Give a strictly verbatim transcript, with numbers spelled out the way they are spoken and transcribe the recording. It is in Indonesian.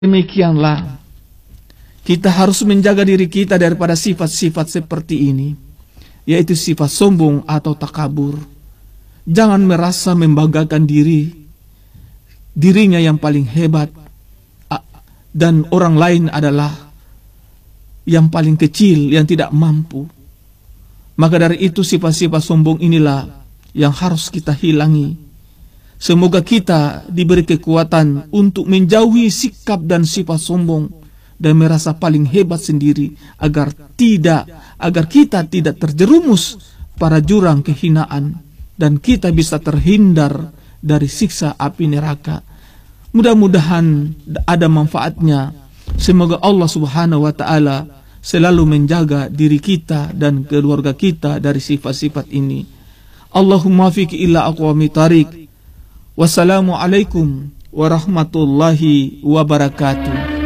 Demikianlah, kita harus menjaga diri kita daripada sifat-sifat seperti ini, yaitu sifat sombong atau takabur. Jangan merasa membanggakan diri, dirinya yang paling hebat, dan orang lain adalah yang paling kecil, yang tidak mampu. Maka dari itu sifat-sifat sombong inilah yang harus kita hilangi. Semoga kita diberi kekuatan untuk menjauhi sikap dan sifat sombong dan merasa paling hebat sendiri, agar tidak, agar kita tidak terjerumus pada jurang kehinaan dan kita bisa terhindar dari siksa api neraka. Mudah-mudahan ada manfaatnya. Semoga Allah Subhanahu wa taala selalu menjaga diri kita dan keluarga kita dari sifat-sifat ini. Allahumma fiqh illa aqwami tariq. Wassalamualaikum warahmatullahi wabarakatuh.